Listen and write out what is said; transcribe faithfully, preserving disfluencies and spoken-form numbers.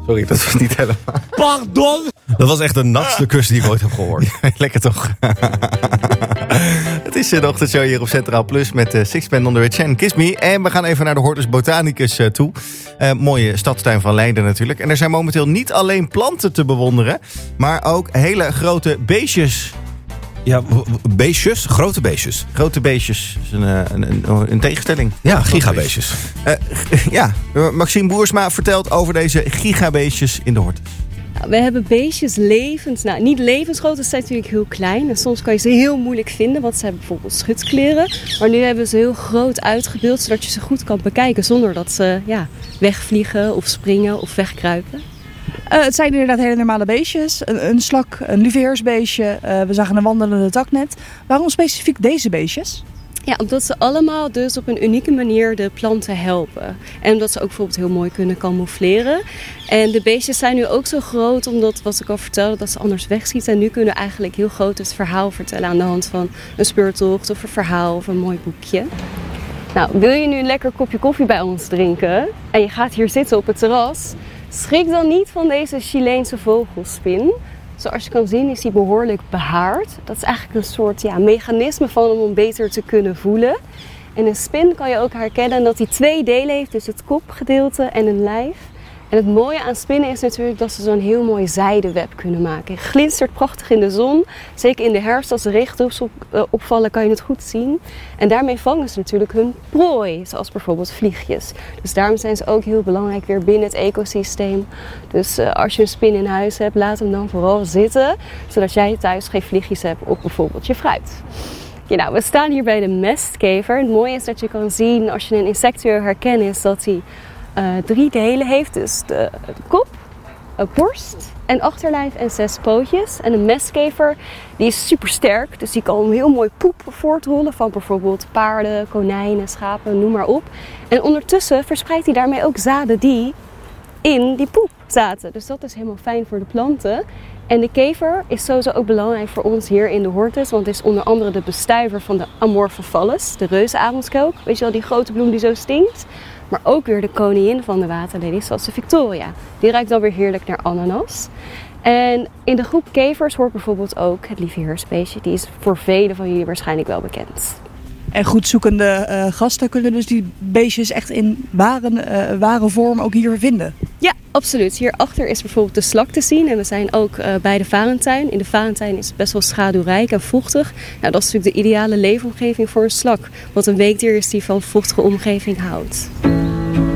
Sorry, dat was niet helemaal... Pardon? Dat was echt de natste kus die ik ooit heb gehoord. Lekker toch? Het is de ochtendshow hier op Centraal Plus met uh, Sixpence None the Rich en Kiss Me. En we gaan even naar de Hortus Botanicus uh, toe. Uh, mooie stadstuin van Leiden natuurlijk. En er zijn momenteel niet alleen planten te bewonderen, maar ook hele grote beestjes. Ja, beestjes? Grote beestjes. Grote beestjes. Dat is een, een, een, een tegenstelling. Ja, gigabeestjes. Uh, ja, Maxime Boersma vertelt over deze gigabeestjes in de Hortus. We hebben beestjes levens, nou niet levensgroot, ze zijn natuurlijk heel klein. En soms kan je ze heel moeilijk vinden, want ze hebben bijvoorbeeld schutkleren. Maar nu hebben ze heel groot uitgebeeld, zodat je ze goed kan bekijken zonder dat ze ja, wegvliegen of springen of wegkruipen. Uh, het zijn inderdaad hele normale beestjes. Een, een slak, een luveersbeestje. Uh, we zagen een wandelende tak net. Waarom specifiek deze beestjes? Ja, omdat ze allemaal dus op een unieke manier de planten helpen. En omdat ze ook bijvoorbeeld heel mooi kunnen camoufleren. En de beestjes zijn nu ook zo groot, omdat wat ik al vertelde, dat ze anders wegziet. En nu kunnen we eigenlijk heel groot het verhaal vertellen aan de hand van een speurtocht of een verhaal of een mooi boekje. Nou, wil je nu een lekker kopje koffie bij ons drinken en je gaat hier zitten op het terras, schrik dan niet van deze Chileense vogelspin. Zoals je kan zien is die behoorlijk behaard. Dat is eigenlijk een soort ja, mechanisme van hem om beter te kunnen voelen. En een spin kan je ook herkennen dat hij twee delen heeft, dus het kopgedeelte en een lijf. En het mooie aan spinnen is natuurlijk dat ze zo'n heel mooi zijdeweb kunnen maken. Het glinstert prachtig in de zon. Zeker in de herfst als de regendruppels op, uh, opvallen kan je het goed zien. En daarmee vangen ze natuurlijk hun prooi, zoals bijvoorbeeld vliegjes. Dus daarom zijn ze ook heel belangrijk weer binnen het ecosysteem. Dus uh, als je een spin in huis hebt, laat hem dan vooral zitten. Zodat jij thuis geen vliegjes hebt op bijvoorbeeld je fruit. Ja, nou, we staan hier bij de mestkever. Het mooie is dat je kan zien als je een insecten herkent is dat hij Uh, drie delen heeft, dus de, de kop, een borst en achterlijf en zes pootjes. En een mestkever die is super sterk, dus die kan heel mooi poep voortrollen van bijvoorbeeld paarden, konijnen, schapen, noem maar op. En ondertussen verspreidt hij daarmee ook zaden die in die poep zaten. Dus dat is helemaal fijn voor de planten. En de kever is sowieso ook belangrijk voor ons hier in de Hortus, want het is onder andere de bestuiver van de Amorphophallus, de reuzenavondskelk. Weet je wel, die grote bloem die zo stinkt? Maar ook weer de koningin van de waterlelies, zoals de Victoria. Die ruikt dan weer heerlijk naar ananas. En in de groep kevers hoort bijvoorbeeld ook het lieveheersbeestje. Die is voor velen van jullie waarschijnlijk wel bekend. En goedzoekende uh, gasten kunnen dus die beestjes echt in ware, uh, ware vorm ook hier vinden? Ja, absoluut. Hierachter is bijvoorbeeld de slak te zien. En we zijn ook uh, bij de Varentuin. In de Varentuin is het best wel schaduwrijk en vochtig. Nou, dat is natuurlijk de ideale leefomgeving voor een slak. Want een weekdier is die van vochtige omgeving houdt.